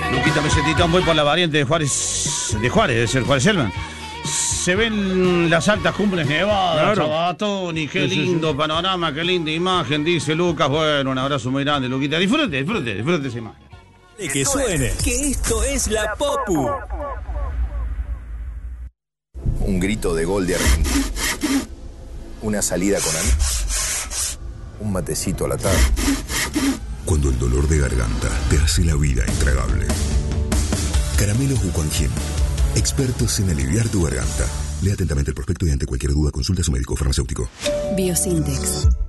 Luquita Mesetitón, voy por la variante de Juárez, debe ser Juárez Selman. Se ven las altas cumbres nevadas, Claro. Chabatoni, qué lindo panorama, qué linda imagen, dice Lucas. Bueno, un abrazo muy grande, Luquita. Disfrute esa imagen. De que suene, que esto es la Popu. Un grito de gol de Argentina. Una salida con amigos. Un matecito a la tarde. Cuando el dolor de garganta te hace la vida intragable. Caramelos Ucongen, expertos en aliviar tu garganta. Lea atentamente el prospecto y ante cualquier duda consulta a su médico farmacéutico. Biosintex.